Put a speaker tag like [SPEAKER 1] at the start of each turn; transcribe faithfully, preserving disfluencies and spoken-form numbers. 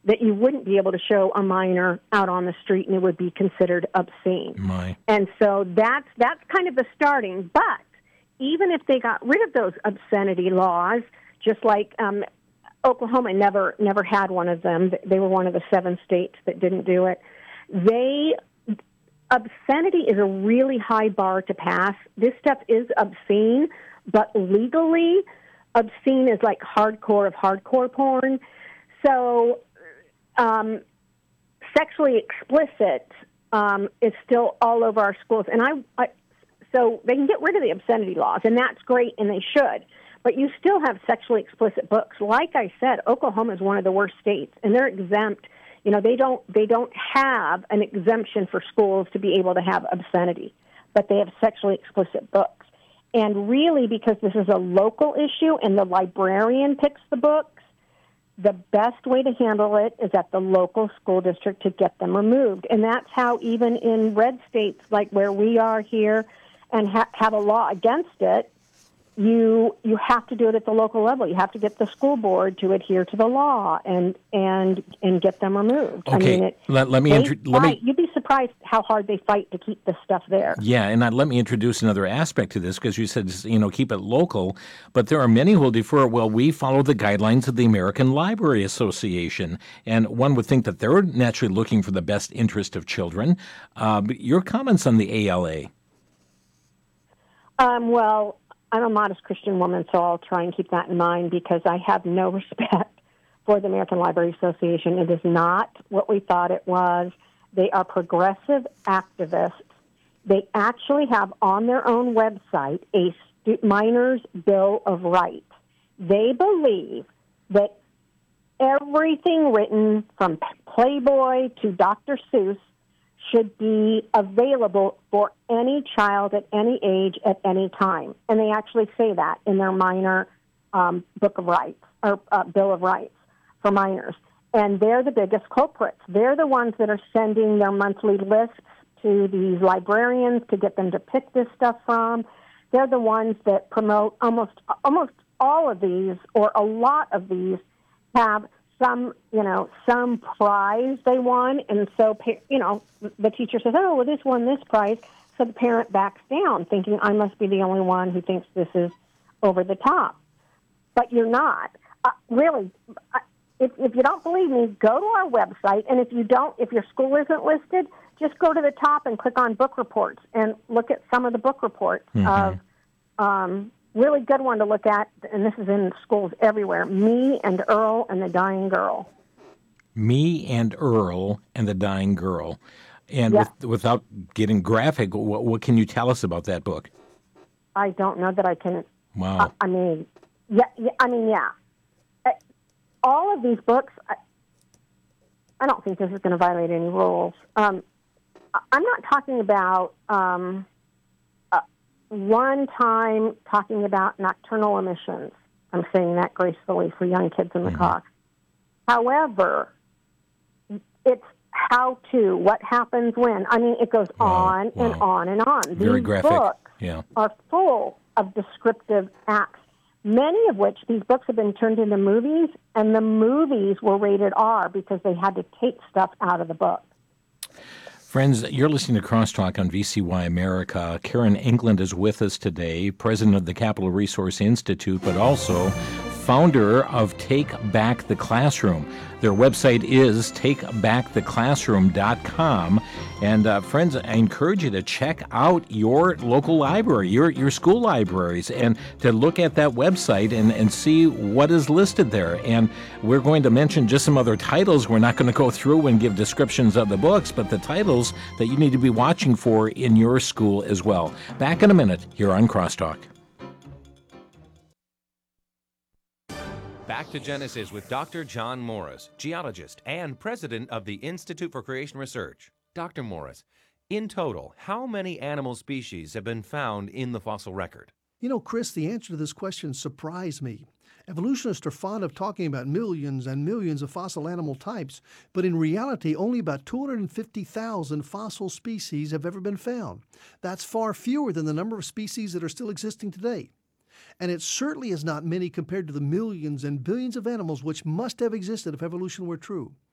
[SPEAKER 1] that you wouldn't be able to show a minor out on the street and it would be considered obscene.
[SPEAKER 2] My.
[SPEAKER 1] And so that's that's kind of the starting. But even if they got rid of those obscenity laws, just like um, Oklahoma never never had one of them. They were one of the seven states that didn't do it. They obscenity is a really high bar to pass. This stuff is obscene, but legally, obscene is like hardcore of hardcore porn. So, um, sexually explicit um, is still all over our schools, and I, I. So they can get rid of the obscenity laws, and that's great, and they should. But you still have sexually explicit books. Like I said, Oklahoma is one of the worst states, and they're exempt. You know, they don't they don't have an exemption for schools to be able to have obscenity, but they have sexually explicit books. And really, because this is a local issue and the librarian picks the books, the best way to handle it is at the local school district to get them removed. And that's how even in red states like where we are here and ha- have a law against it, you you have to do it at the local level. You have to get the school board to adhere to the law and and and get them removed.
[SPEAKER 2] Okay,
[SPEAKER 1] I mean, it,
[SPEAKER 2] let, let me
[SPEAKER 1] they
[SPEAKER 2] intro- let
[SPEAKER 1] fight.
[SPEAKER 2] me.
[SPEAKER 1] You'd be surprised how hard they fight to keep this stuff there.
[SPEAKER 2] Yeah, and I, let me introduce another aspect to this because you said, you know, keep it local, but there are many who will defer. Well, we follow the guidelines of the American Library Association, and one would think that they're naturally looking for the best interest of children. Uh, but your comments on the A L A?
[SPEAKER 1] Um, well. I'm a modest Christian woman, so I'll try and keep that in mind because I have no respect for the American Library Association. It is not what we thought it was. They are progressive activists. They actually have on their own website a stu- minor's Bill of Rights. They believe that everything written from Playboy to Doctor Seuss should be available for any child at any age at any time. And they actually say that in their minor um, Book of Rights, or uh, Bill of Rights for minors. And they're the biggest culprits. They're the ones that are sending their monthly lists to these librarians to get them to pick this stuff from. They're the ones that promote almost almost all of these, or a lot of these, have some, you know, some prize they won, and so, you know, the teacher says, oh, well, this won this prize, so the parent backs down, thinking, I must be the only one who thinks this is over the top. But you're not. Uh, really, uh, if, if you don't believe me, go to our website, and if you don't, if your school isn't listed, just go to the top and click on book reports and look at some of the book reports mm-hmm. of um really good one to look at, and this is in schools everywhere, Me and Earl and the Dying Girl.
[SPEAKER 2] Me and Earl and the Dying Girl. And
[SPEAKER 1] yeah.
[SPEAKER 2] with, without getting graphic, what, what can you tell us about that book?
[SPEAKER 1] I don't know that I can.
[SPEAKER 2] Wow.
[SPEAKER 1] Uh, I mean, yeah, yeah, I mean, yeah. Uh, all of these books, I, I don't think this is going to violate any rules. Um, I'm not talking about... Um, one time talking about nocturnal emissions. I'm saying that gracefully for young kids in the mm-hmm. car. However, it's how to, what happens when. I mean, it goes wow. on wow. and on and on.
[SPEAKER 2] Very
[SPEAKER 1] these
[SPEAKER 2] graphic.
[SPEAKER 1] books
[SPEAKER 2] yeah.
[SPEAKER 1] are full of descriptive acts, many of which these books have been turned into movies, and the movies were rated R because they had to take stuff out of the book.
[SPEAKER 2] Friends, you're listening to Crosstalk on V C Y America. Karen England is with us today, president of the Capital Resource Institute, but also founder of Take Back the Classroom. Their website is take back the classroom dot com. And uh, friends, I encourage you to check out your local library, your your school libraries, and to look at that website and, and see what is listed there. And we're going to mention just some other titles. We're not going to go through and give descriptions of the books, but the titles that you need to be watching for in your school as well. Back in a minute here on Crosstalk.
[SPEAKER 3] Back to Genesis with Doctor John Morris, geologist and president of the Institute for Creation Research. Doctor Morris, in total, how many animal species have been found in the fossil record?
[SPEAKER 4] You know, Chris, the answer to this question surprised me. Evolutionists are fond of talking about millions and millions of fossil animal types, but in reality, only about two hundred fifty thousand fossil species have ever been found. That's far fewer than the number of species that are still existing today. And it certainly is not many compared to the millions and billions of animals which must have existed if evolution were true.